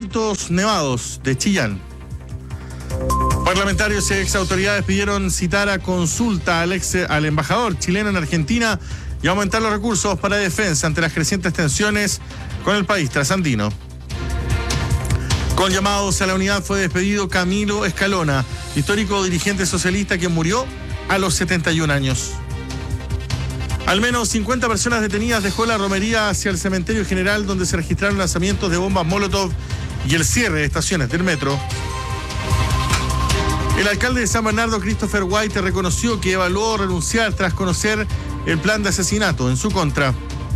Altos Nevados de Chillán. Parlamentarios y exautoridades pidieron citar a consulta al embajador chileno en Argentina y aumentar los recursos para defensa ante las crecientes tensiones con el país trasandino. Con llamados a la unidad fue despedido Camilo Escalona, histórico dirigente socialista que murió a los 71 años. Al menos 50 personas detenidas dejó la romería hacia el cementerio general, donde se registraron lanzamientos de bombas Molotov y el cierre de estaciones del metro. El alcalde de San Bernardo, Christopher White, reconoció que evaluó renunciar tras conocer el plan de asesinato en su contra.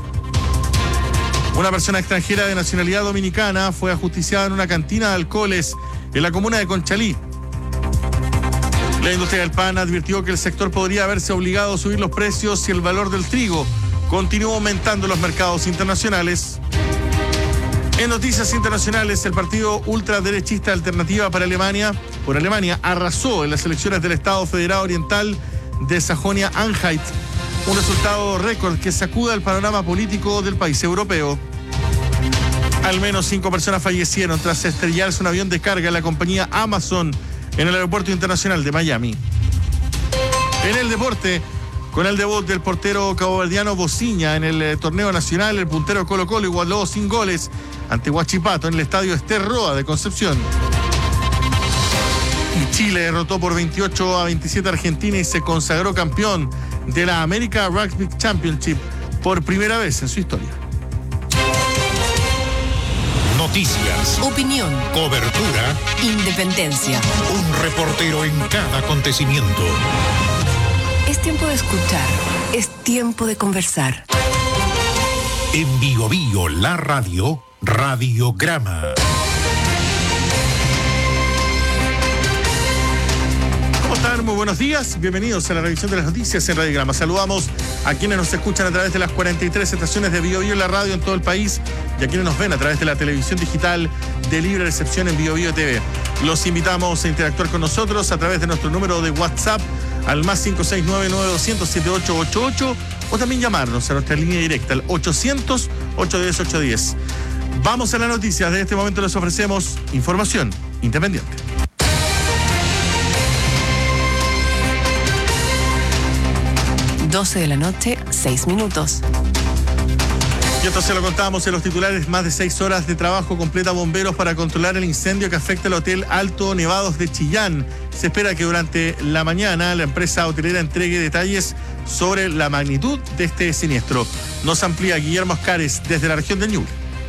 Una persona extranjera de nacionalidad dominicana fue ajusticiada en una cantina de alcoholes en la comuna de Conchalí. La industria del pan advirtió que el sector podría haberse obligado a subir los precios si el valor del trigo continúa aumentando en los mercados internacionales. En noticias internacionales, el partido ultraderechista Alternativa por Alemania arrasó en las elecciones del Estado Federado Oriental de Sajonia-Anhalt, un resultado récord que sacuda el panorama político del país europeo. Al menos 5 personas fallecieron tras estrellarse un avión de carga en la compañía Amazon en el aeropuerto internacional de Miami. En el deporte, con el debut del portero caboverdiano Bociña en el torneo nacional, el puntero Colo-Colo igualó sin goles ante Huachipato en el estadio Ester Roa de Concepción. Y Chile derrotó por 28-27 a Argentina y se consagró campeón de la America Rugby Championship por primera vez en su historia. Noticias, opinión, cobertura, independencia. Un reportero en cada acontecimiento. Es tiempo de escuchar, es tiempo de conversar. En Bio Bio, la radio, Radiograma. ¿Cómo están? Muy buenos días. Bienvenidos a la revisión de las noticias en Radiograma. Saludamos a quienes nos escuchan a través de las 43 estaciones de Bio Bio, la radio en todo el país, y a quienes nos ven a través de la televisión digital de libre recepción en Bio Bio TV. Los invitamos a interactuar con nosotros a través de nuestro número de WhatsApp al más 569-9200-7888 o también llamarnos a nuestra línea directa al 800-810-810. Vamos a las noticias. De este momento les ofrecemos información independiente. Doce de la noche, 6 minutos. Y esto se lo contábamos en los titulares. Más de 6 horas de trabajo completa bomberos para controlar el incendio que afecta al Hotel Altos Nevados de Chillán. Se espera que durante la mañana la empresa hotelera entregue detalles sobre la magnitud de este siniestro. Nos amplía Guillermo Oscares desde la región del Ñuble.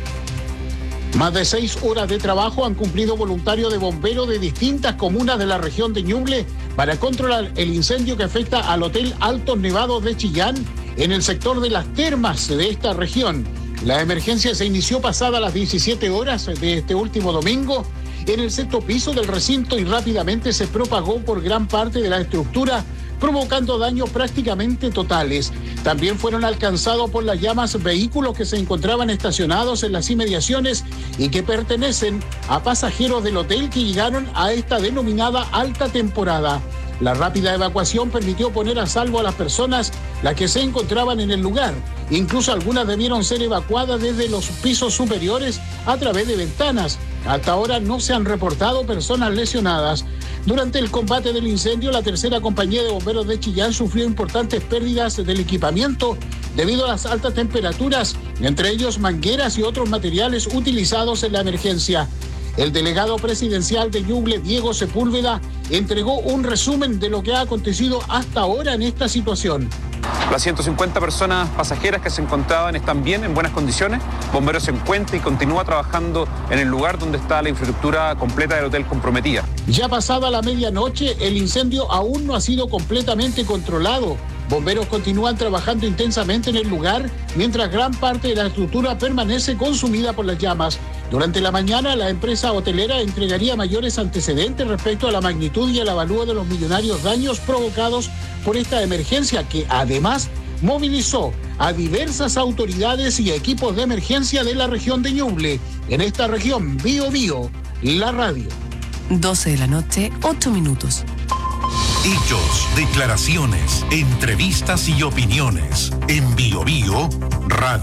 Más de 6 horas de trabajo han cumplido voluntarios de bomberos de distintas comunas de la región de Ñuble para controlar el incendio que afecta al Hotel Altos Nevados de Chillán en el sector de las termas de esta región. La emergencia se inició pasada las 17 horas de este último domingo en el 6º piso del recinto y rápidamente se propagó por gran parte de la estructura, provocando daños prácticamente totales. También fueron alcanzados por las llamas vehículos que se encontraban estacionados en las inmediaciones y que pertenecen a pasajeros del hotel que llegaron a esta denominada alta temporada. La rápida evacuación permitió poner a salvo a las personas las que se encontraban en el lugar. Incluso algunas debieron ser evacuadas desde los pisos superiores a través de ventanas. Hasta ahora no se han reportado personas lesionadas. Durante el combate del incendio, la tercera compañía de bomberos de Chillán sufrió importantes pérdidas del equipamiento debido a las altas temperaturas, entre ellos mangueras y otros materiales utilizados en la emergencia. El delegado presidencial de Ñuble, Diego Sepúlveda, entregó un resumen de lo que ha acontecido hasta ahora en esta situación. Las 150 personas pasajeras que se encontraban están bien, en buenas condiciones. Bomberos se encuentra y continúa trabajando en el lugar donde está la infraestructura completa del hotel comprometida. Ya pasada la medianoche, el incendio aún no ha sido completamente controlado. Bomberos continúan trabajando intensamente en el lugar, mientras gran parte de la estructura permanece consumida por las llamas. Durante la mañana, la empresa hotelera entregaría mayores antecedentes respecto a la magnitud y el avalúo de los millonarios daños provocados por esta emergencia, que además movilizó a diversas autoridades y equipos de emergencia de la región de Ñuble. En esta región, Bio Bio, la radio. 12 de la noche, 8 minutos. Hechos, declaraciones, entrevistas y opiniones. En Bio Bio, radio.